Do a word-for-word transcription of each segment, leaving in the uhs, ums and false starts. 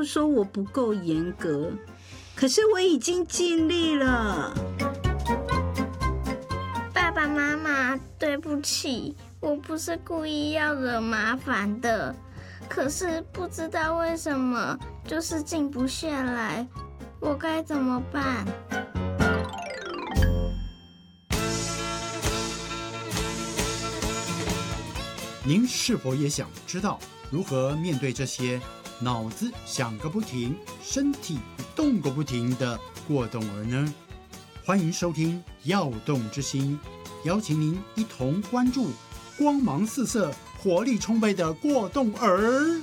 都说我不够严格，可是我已经尽力了。 爸爸妈妈，对不起，我不是故意要惹麻烦的，可是不知道为什么就是静不下来，我该怎么办？ 您是否也想知道如何面对这些脑子想个不停、身体动个不停的过动儿呢？欢迎收听《耀动之心》，邀请您一同关注光芒四射、活力充沛的过动儿。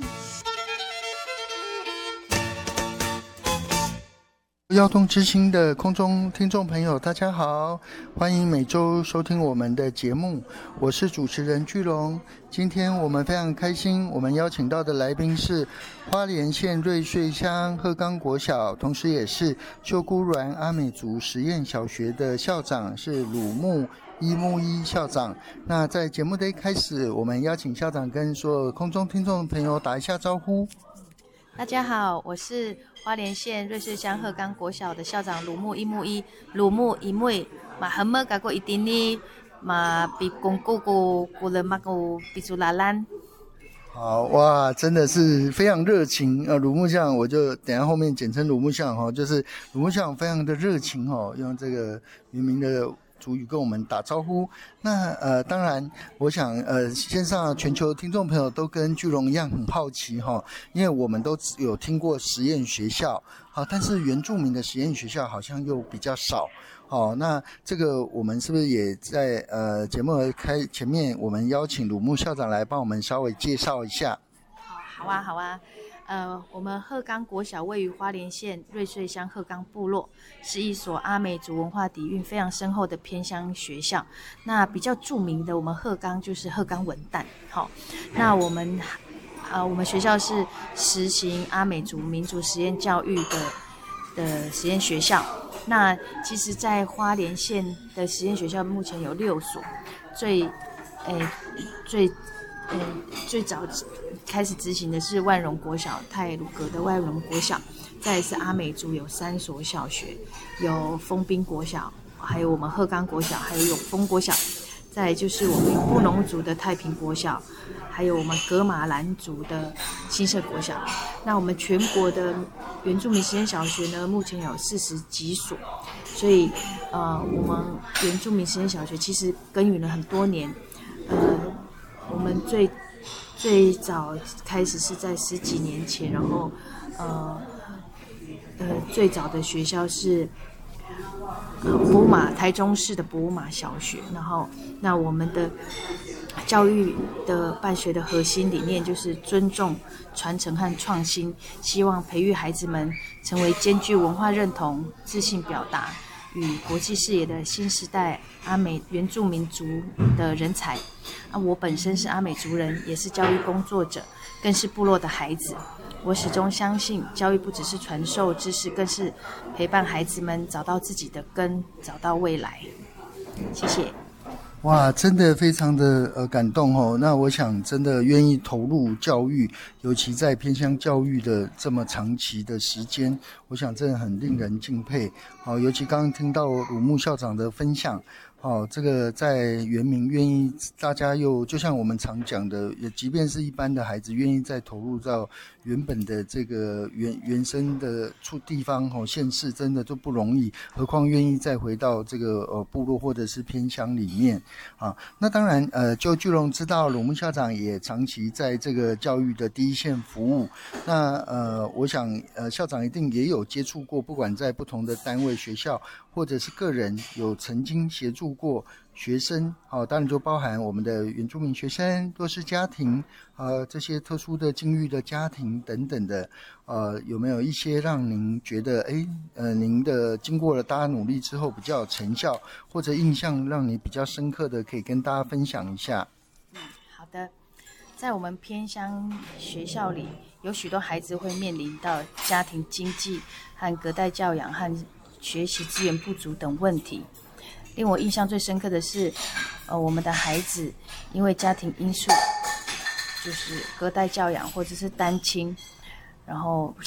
耀动之心的空中听众朋友，大家好，欢迎每周收听我们的节目，我是主持人巨龙。今天我们非常开心，我们邀请到的来宾是花莲县瑞穗乡鹤冈国小，同时也是秀姑峦阿美族实验小学的校长，是鲁木一木一校长。那在节目的一开始，我们邀请校长跟所有空中听众朋友打一下招呼。 大家好，我是花莲县瑞穗乡鹤冈国小的校长鲁木一木一。鲁木一木嘛，很么搞过一定呢，嘛比公姑姑姑了嘛个比出拉兰。 好哇，真的是非常热情呃，鲁木校长，我就等一下后面简称鲁木校长哈，就是鲁木校长非常的热情哦，用这个原名的主语跟我们打招呼。那呃，当然，我想呃，线上全球听众朋友都跟巨龙一样很好奇哈，因为我们都有听过实验学校，好，但是原住民的实验学校好像又比较少。好，那这个我们是不是也在呃节目开前面，我们邀请鲁木校长来帮我们稍微介绍一下？ 好，好啊，好啊。呃，我们鹤冈国小位于花莲县瑞穗乡鹤冈部落，是一所阿美族文化底蕴非常深厚的偏乡学校。那比较著名的，我们鹤冈就是鹤冈文旦。好，那我们呃，我们学校是实行阿美族民族实验教育的的实验学校。那其实，在花莲县的实验学校目前有六所，最诶最。嗯，最早开始执行的是万荣国小，太鲁阁的万荣国小，再来是阿美族有三所小学，有丰滨国小，还有我们鹤冈国小，还有永丰国小，再来就是我们布农族的太平国小，还有我们噶玛兰族的新社国小。那我们全国的原住民实验小学呢，目前有四十几所，所以呃，我们原住民实验小学其实耕耘了很多年，呃。我们最最早开始是在十几年前，然后呃呃最早的学校是呃博马台中市的博马小学，然后那我们的教育的办学的核心理念就是尊重、传承和创新，希望培育孩子们成为兼具文化认同、自信表达与国际视野的新时代阿美原住民族的人才。啊，我本身是阿美族人，也是教育工作者，更是部落的孩子。我始终相信，教育不只是传授知识，更是陪伴孩子们找到自己的根，找到未来。谢谢。 哇，真的非常的呃感动哦。那我想，真的愿意投入教育，尤其在偏乡教育的这么长期的时间，我想真的很令人敬佩。好、哦，尤其刚刚听到鲁木校长的分享。好、哦，这个在原民愿意，大家又就像我们常讲的，也即便是一般的孩子，愿意再投入到原本的这个原原生的处地方哦，县市真的都不容易，何况愿意再回到这个呃部落或者是偏乡里面啊。那当然，呃，就巨龙知道鲁木校长也长期在这个教育的第一线服务。那呃，我想呃校长一定也有接触过，不管在不同的单位、学校或者是个人，有曾经协助过学生，好、哦，当然就包含我们的原住民学生、弱势家庭，呃，这些特殊的境遇的家庭等等的，呃，有没有一些让您觉得，哎，呃，您的经过了大家努力之后比较有成效，或者印象让你比较深刻的，可以跟大家分享一下？ 嗯，好的。在我们偏乡学校里，有许多孩子会面临到家庭经济和隔代教养和学习资源不足等问题。令我印象最深刻的是，呃，我们的孩子因为家庭因素，就是隔代教养或者是单亲，然后